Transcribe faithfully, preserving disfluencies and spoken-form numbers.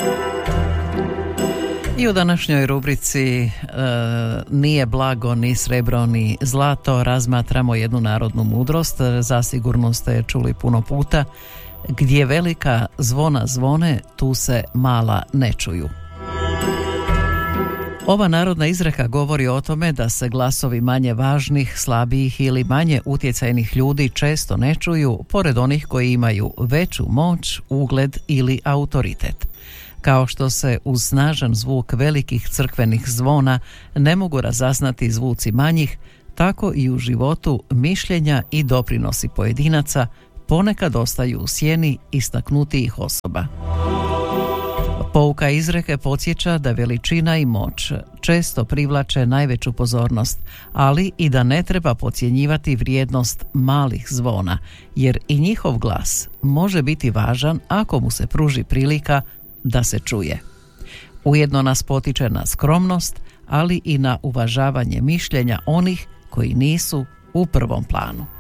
I u današnjoj rubrici e, Nije blago ni srebro ni zlato razmatramo jednu narodnu mudrost, zasigurno ste čuli puno puta: gdje velika zvona zvone, tu se mala ne čuju. Ova narodna izreka govori o tome da se glasovi manje važnih, slabijih ili manje utjecajnih ljudi često ne čuju, pored onih koji imaju veću moć, ugled ili autoritet. Kao što se uz snažan zvuk velikih crkvenih zvona ne mogu razaznati zvuci manjih, tako i u životu mišljenja i doprinosi pojedinaca ponekad ostaju u sjeni istaknutijih osoba. Pouka izreke podsjeća da veličina i moć često privlače najveću pozornost, ali i da ne treba podcjenjivati vrijednost malih zvona, jer i njihov glas može biti važan ako mu se pruži prilika da se čuje. Ujedno nas potiče na skromnost, ali i na uvažavanje mišljenja onih koji nisu u prvom planu.